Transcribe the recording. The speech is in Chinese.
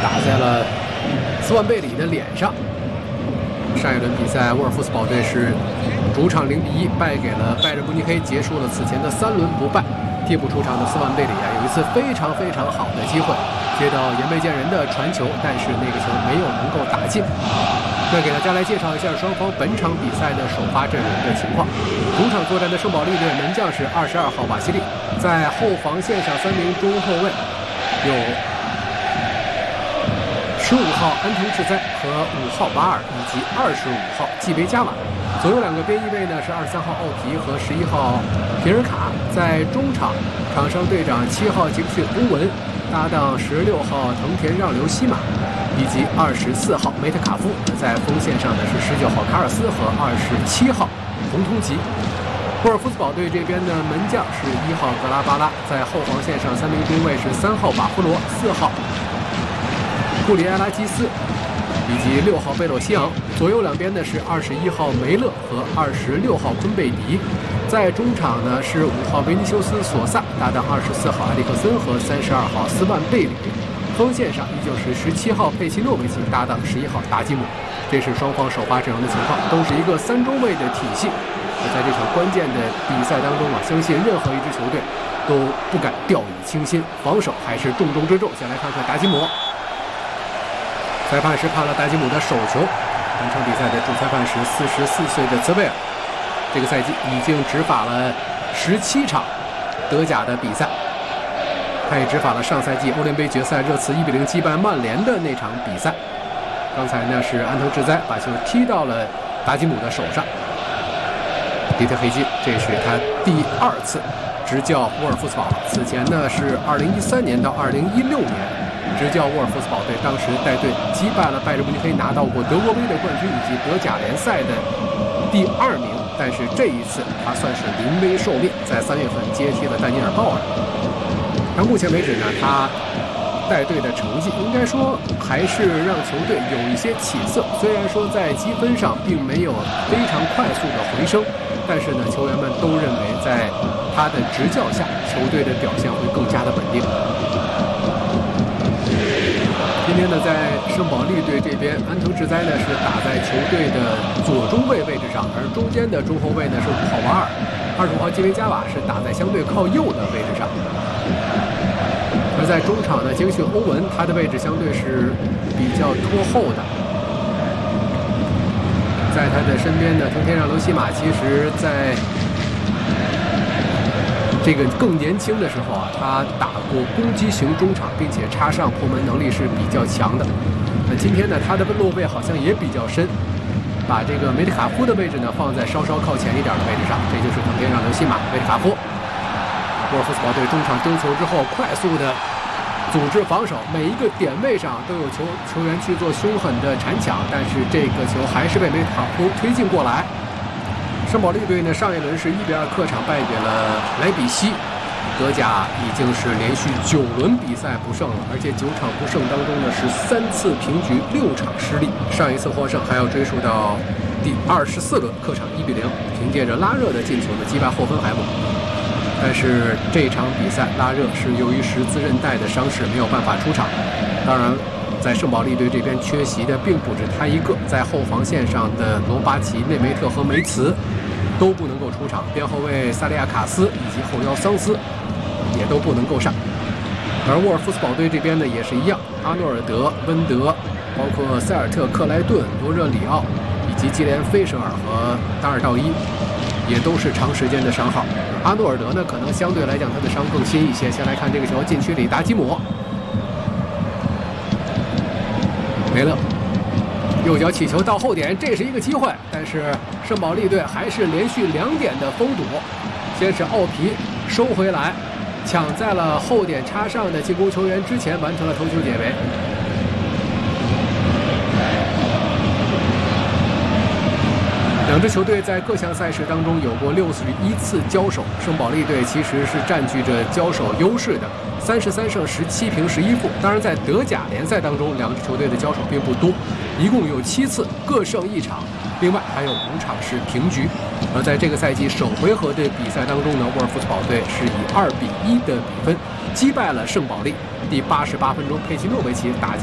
打在了斯万贝里的脸上。上一轮比赛，沃尔夫斯堡队是主场0-1败给了拜仁慕尼黑，结束了此前的3轮不败。替补出场的斯万贝里有一次非常好的机会，接到岩贝健人的传球，但是那个球没有能够打进。那给大家来介绍一下双方本场比赛的首发阵容的情况。主场作战的圣保利队门将是22号瓦西利，在后防线上3名中后卫有15号安藤志哉和5号巴尔以及25号季维加瓦。左右2个边翼位呢是23号奥皮和11号皮尔卡。在中场，场上队长7号杰克逊欧文搭档16号藤田让流西马以及24号梅特卡夫。在锋线上呢是19号卡尔斯和27号洪通吉。沃尔夫斯堡队这边的门将是1号格拉巴拉，在后防线上3名中卫是3号巴夫罗、4号库里埃拉基斯以及6号贝洛西昂。左右2边呢是21号梅勒和26号昆贝迪。在中场呢是5号维尼修斯索萨搭档24号埃里克森和32号斯万贝里。锋线上依旧是17号佩奇诺维奇搭档11号达吉姆。这是双方首发阵容的情况，都是一个3中卫的体系。在这场关键的比赛当中相信任何一支球队都不敢掉以轻心，防守还是重中之重。先来看看达吉姆。裁判是判了达吉姆的手球。本场比赛的主裁判是44岁的茨贝尔。这个赛季已经执法了17场德甲的比赛，他也执法了上赛季欧联杯决赛热刺1-0击败曼联的那场比赛。刚才呢是安藤志哉把球踢到了达吉姆的手上。迪特黑金，这是他第2次执教沃尔夫斯堡，此前呢是2013年到2016年执教沃尔夫斯堡队，当时带队击败了拜仁慕尼黑，拿到过德国杯的冠军以及德甲联赛的第2名。但是这一次他算是临危受命，在3月份接替了丹尼尔鲍尔。而目前为止呢，他带队的成绩应该说还是让球队有一些起色。虽然说在积分上并没有非常快速的回升，但是呢，球员们都认为在他的执教下，球队的表现会更加的稳定。今天呢，在圣保利队这边，安藤志哉呢是打在球队的左中卫位置上，而中间的中后卫呢是5号瓦尔，25号基维加瓦是打在相对靠右的位置上。而在中场呢，杰克逊欧文他的位置相对是比较拖后的。在他的身边呢，藤田让流西马其实在这个更年轻的时候他打过攻击型中场，并且插上破门能力是比较强的。那今天呢，他的落位好像也比较深，把这个梅特卡夫的位置呢放在稍稍靠前一点的位置上，这就是藤田让流西马、梅特卡夫。沃尔夫斯堡队中场丢球之后，快速的组织防守，每一个点位上都有球员去做凶狠的铲抢，但是这个球还是被梅特卡夫推进过来。圣保利队呢，上一轮是1-2客场败给了莱比锡，德甲已经是连续9轮比赛不胜了，而且9场不胜当中呢是3次平局，6场失利。上一次获胜还要追溯到第24轮客场1-0，凭借着拉热的进球呢击败霍芬海姆。但是这场比赛拉热是由于十字韧带的伤势没有办法出场。当然，在圣保利队这边缺席的并不止他一个，在后防线上的罗巴奇、内梅特和梅茨都不能够出场，边后卫萨利亚卡斯以及后腰桑斯也都不能够上。而沃尔夫斯堡队这边呢也是一样，阿诺尔德、温德，包括塞尔特克莱顿、罗热里奥以及基连菲舍尔和达尔道伊也都是长时间的伤号。阿诺尔德呢可能相对来讲他的伤更新一些。先来看这个球，禁区里达基姆没了，右脚起球到后点，这是一个机会，但是圣保利队还是连续2点的封堵。先是奥皮收回来，抢在了后点插上的进攻球员之前，完成了头球解围。两支球队在各项赛事当中有过61次交手，圣保利队其实是占据着交手优势的，33胜17平11负。当然，在德甲联赛当中，两支球队的交手并不多，一共有7次，各胜1场，另外还有5场是平局。而在这个赛季首回合的比赛当中呢，沃尔夫斯堡队是以2-1的比分击败了圣保利。第88分钟，佩奇诺维奇打进